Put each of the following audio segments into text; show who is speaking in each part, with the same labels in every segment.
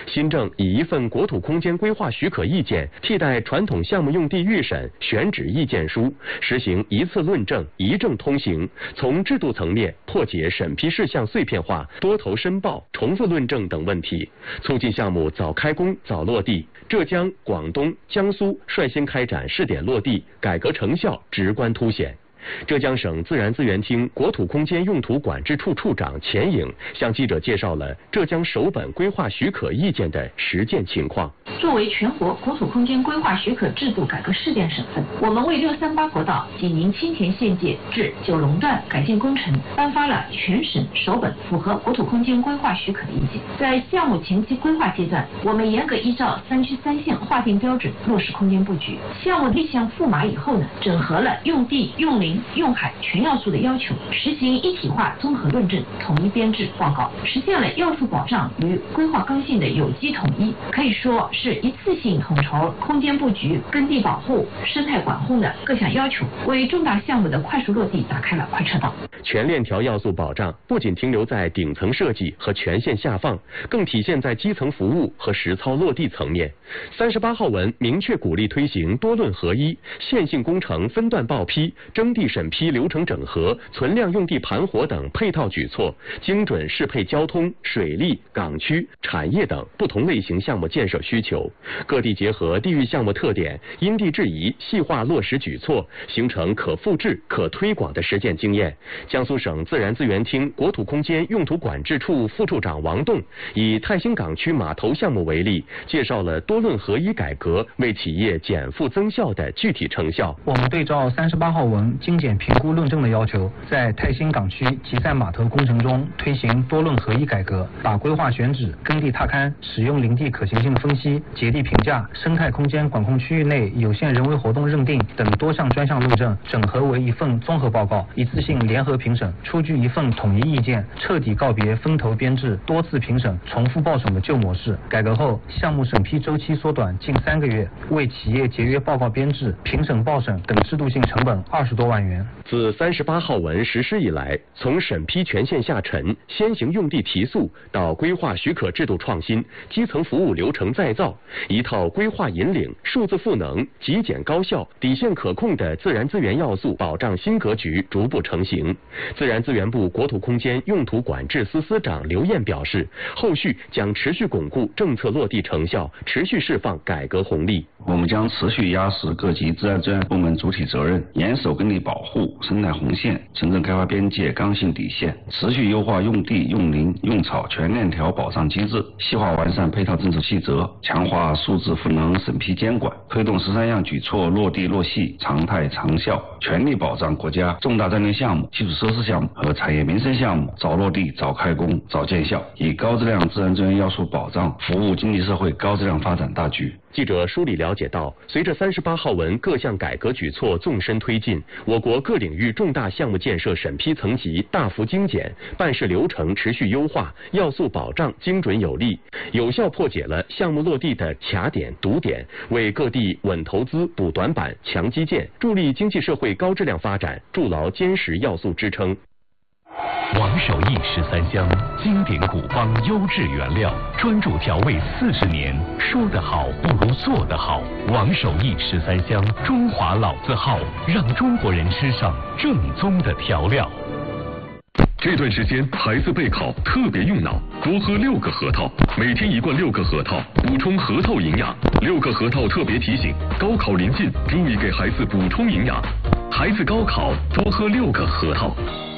Speaker 1: 新政以一份国土空间规划许可意见替代传统项目用地预审、选址意见书，实行一次论证、一证通行，从制度层面破解审批事项碎片化、多头申报、重复论证等问题，促进项目早开工、早落地。浙江、广东、江苏率先开展试点落地，改革成效直观凸显。浙江省自然资源厅国土空间用途管制处处长钱颖向记者介绍了浙江首本规划许可意见的实践情况。
Speaker 2: 作为全国国土空间规划许可制度改革试点省份，我们为638国道济宁青田县界至九龙段改建工程颁发了全省首本符合国土空间规划许可的意见。在项目前期规划阶段，我们严格依照3区3县划定标准落实空间布局。项目立项驸马以后呢，整合了用地、用林、用海全要素的要求，实行一体化综合论证、统一编制报告，实现了要素保障与规划刚性的有机统一，可以说是一次性统筹空间布局、耕地保护、生态管控的各项要求，为重大项目的快速落地打开了快车道。
Speaker 1: 全链条要素保障不仅停留在顶层设计和权限下放，更体现在基层服务和实操落地层面。38号文明确鼓励推行多论合一、线性工程分段报批、征地审批流程整合、存量用地盘活等配套举措，精准适配交通、水利、港区、产业等不同类型项目建设需求，各地结合地域项目特点，因地制宜细化落实举措，形成可复制、可推广的实践经验。江苏省自然资源厅国土空间用途管制处副处长王栋以泰兴港区码头项目为例，介绍了多论合一改革为企业减负增效的具体成效。
Speaker 3: 我们对照38号文精简评估论证的要求，在泰兴港区集散码头工程中推行多论合一改革，把规划选址、耕地踏勘、使用林地可行性分析、节地评价、生态空间管控区域内有限人为活动认定等多项专项论证整合为一份综合报告，一次性联合评审，出具一份统一意见，彻底告别分头编制、多次评审、重复报审的旧模式。改革后，项目审批周期缩短近3个月，为企业节约报告编制、评审报审等制度性成本20多万元。
Speaker 1: 自38号文实施以来，从审批权限下沉、先行用地提速到规划许可制度创新、基层服务流程再造，一套规划引领、数字赋能、极简高效、底线可控的自然资源要素保障新格局逐步成型。自然资源部国土空间用途管制司司长刘燕表示，后续将持续巩固政策落地成效，持续释放改革红利。
Speaker 4: 我们将持续压实各级自然资源部门主体责任，严守耕地保护、生态红线、城镇开发边界刚性底线，持续优化用地、用林、用草全链条保障机制，细化完善配套政策细则，强化数字赋能审批监管，推动13项举措落地落细、常态长效，全力保障国家重大战略项目、基础设施项目和产业民生项目早落地、早开工、早见效，以高质量自然资源要素保障服务经济社会高质量发展大局。
Speaker 1: 记者梳理了解到，随着38号文各项改革举措纵深推进，我国各领域重大项目建设审批层级大幅精简，办事流程持续优化，要素保障精准有力，有效破解了项目落地的卡点、堵点，为各地稳投资、补短板、强基建，助力经济社会高质量发展，筑牢坚实要素支撑。
Speaker 5: 王守义13香，经典古方优质原料，专注调味40年。说得好不如做得好。王守义13香，中华老字号，让中国人吃上正宗的调料。
Speaker 6: 这段时间孩子备考特别用脑，多喝6个核桃，每天1罐6个核桃，补充核桃营养。6个核桃特别提醒，高考临近，注意给孩子补充营养。孩子高考多喝6个核桃。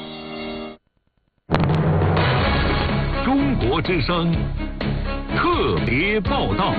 Speaker 5: 中国之声特别报道。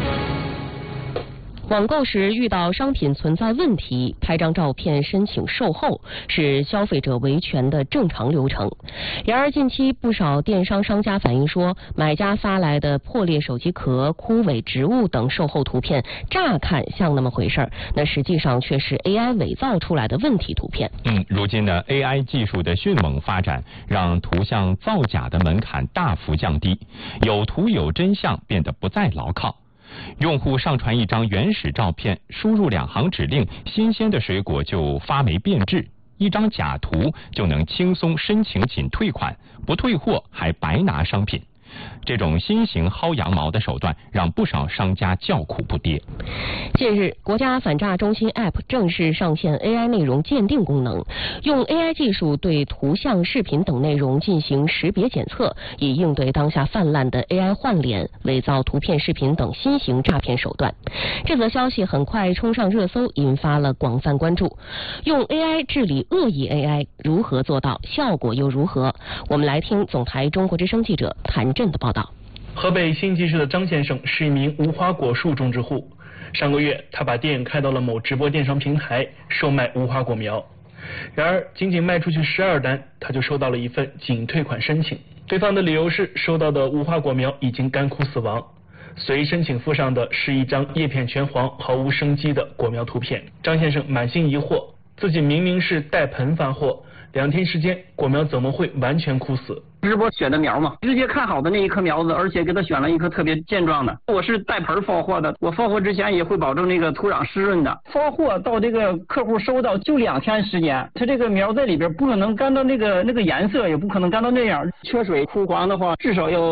Speaker 7: 网购时遇到商品存在问题，拍张照片申请售后是消费者维权的正常流程。然而近期不少电商商家反映说，买家发来的破裂手机壳、枯萎植物等售后图片，乍看像那么回事儿，那实际上却是 AI 伪造出来的问题图片。
Speaker 8: 如今的 AI 技术的迅猛发展，让图像造假的门槛大幅降低，有图有真相变得不再牢靠。用户上传一张原始照片，输入2行指令，新鲜的水果就发霉变质；一张假图就能轻松申请仅退款，不退货还白拿商品。 这种新型薅羊毛的手段让不少商家叫苦不迭。
Speaker 7: 近日，国家反诈中心 App 正式上线 AI 内容鉴定功能，用 AI 技术对图像、视频等内容进行识别检测，以应对当下泛滥的 AI 换脸、伪造图片、视频等新型诈骗手段。这则消息很快冲上热搜，引发了广泛关注。用 AI 治理恶意 AI 如何做到？效果又如何？我们来听总台中国之声记者谭震的报道。
Speaker 9: 河北新集市的张先生是一名无花果树种植户。上个月，他把店开到了某直播电商平台，售卖无花果苗。然而，仅仅卖出去12单，他就收到了一份仅退款申请。对方的理由是，收到的无花果苗已经干枯死亡。随申请附上的是一张叶片全黄、毫无生机的果苗图片。张先生满心疑惑，自己明明是带盆发货，2天时间，果苗怎么会完全枯死？
Speaker 10: 直播选的苗嘛，直接看好的那一棵苗子，而且给他选了一棵特别健壮的。我是带盆发货的，我发货之前也会保证那个土壤湿润的。发货到这个客户收到就2天时间，他这个苗在里边不可能干到那个颜色，也不可能干到那样。缺水枯黄的话，至少要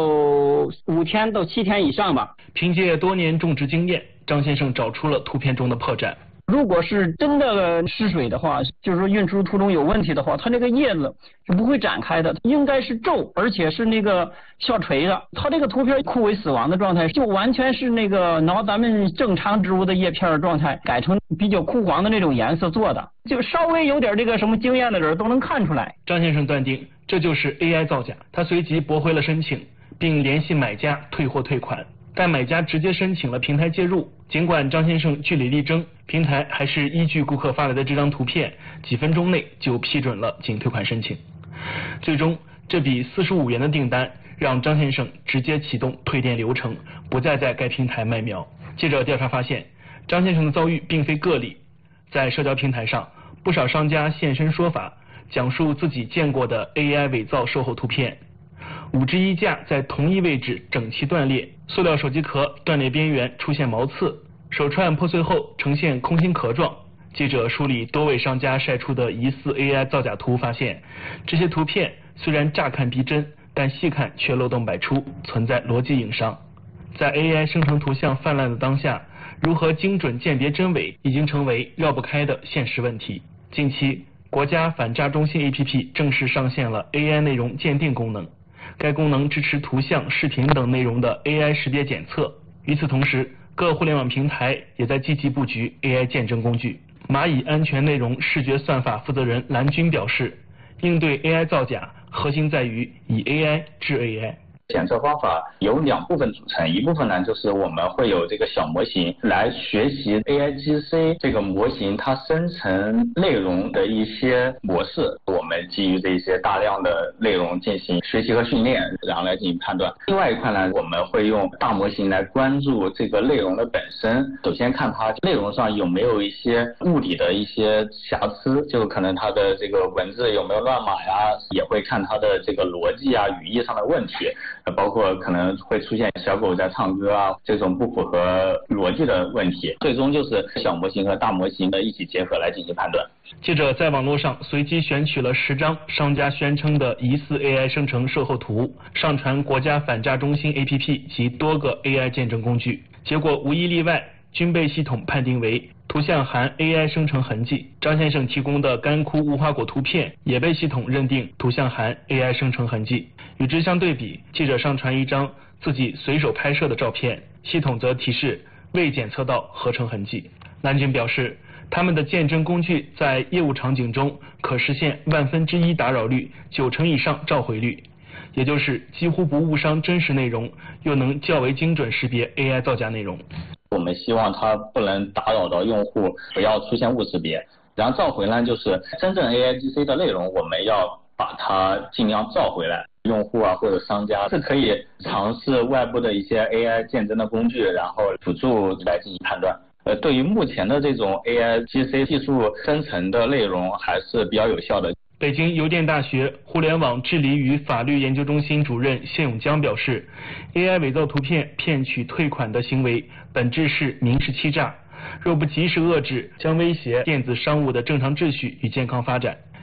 Speaker 10: 5天到7天以上吧。
Speaker 9: 凭借多年种植经验，张先生找出了图片中的破绽。
Speaker 10: 如果是真的失水的话，就是说运输途中有问题的话，它那个叶子是不会展开的，应该是皱，而且是那个下垂的。它这个图片枯萎死亡的状态，就完全是那个拿咱们正常植物的叶片的状态改成比较枯黄的那种颜色做的，就稍微有点这个什么经验的人都能看出来。
Speaker 9: 张先生断定这就是 AI 造假，他随即驳回了申请，并联系买家退货退款。但买家直接申请了平台介入，尽管张先生据理力争，平台还是依据顾客发来的这张图片，几分钟内就批准了仅退款申请。最终，这笔45元的订单让张先生直接启动退店流程，不再在该平台卖苗。记者调查发现，张先生的遭遇并非个例，在社交平台上，不少商家现身说法，讲述自己见过的 AI 伪造售后图片。5只衣架在同一位置整齐断裂，塑料手机壳断裂边缘出现毛刺，手串破碎后呈现空心壳状。记者梳理多位商家晒出的疑似 AI 造假图，发现这些图片虽然乍看逼真，但细看却漏洞百出，存在逻辑硬伤。在 AI 生成图像泛滥的当下，如何精准鉴别真伪已经成为绕不开的现实问题。近期，国家反诈中心 APP 正式上线了 AI 内容鉴定功能。该功能支持图像、视频等内容的 AI 识别检测。与此同时，各互联网平台也在积极布局 AI 鉴证工具。蚂蚁安全内容视觉算法负责人蓝军表示，应对 AI 造假，核心在于以 AI 治 AI。
Speaker 11: 检测方法有2部分组成，一部分呢就是我们会有这个小模型来学习 AIGC 这个模型它生成内容的一些模式，我们基于这些大量的内容进行学习和训练，然后来进行判断。另外一块呢，我们会用大模型来关注这个内容的本身，首先看它内容上有没有一些物理的一些瑕疵，就可能它的这个文字有没有乱码呀，也会看它的这个逻辑啊、语义上的问题。包括可能会出现小狗在唱歌啊，这种不符合逻辑的问题，最终就是小模型和大模型的一起结合来进行判断。
Speaker 9: 记者在网络上随机选取了10张商家宣称的疑似 AI 生成售后图，上传国家反诈中心 APP 及多个 AI 鉴证工具，结果无一例外均被系统判定为图像含 AI 生成痕迹。张先生提供的干枯无花果图片也被系统认定图像含 AI 生成痕迹。与之相对比，记者上传一张自己随手拍摄的照片，系统则提示未检测到合成痕迹。蓝军表示，他们的鉴证工具在业务场景中可实现1/1000打扰率、90%以上召回率，也就是几乎不误伤真实内容，又能较为精准识别 AI 造假内容。
Speaker 11: 我们希望它不能打扰到用户，不要出现误识别。然后召回呢，就是真正 AIGC 的内容，我们要把它尽量召回来。用户啊或者商家是可以尝试外部的一些 AI 鉴证的工具，然后辅助来进行判断。对于目前的这种 AIGC 技术生成的内容还是比较有效的。
Speaker 9: 北京邮电大学互联网治理与法律研究中心主任谢永江表示， AI 伪造图片骗取退款的行为本质是民事欺诈，若不及时遏制，将威胁电子商务的正常秩序与健康发展。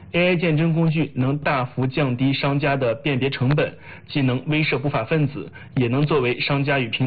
Speaker 9: AI 鉴证工具能大幅降低商家的辨别成本，既能威慑不法分子，也能作为商家与平台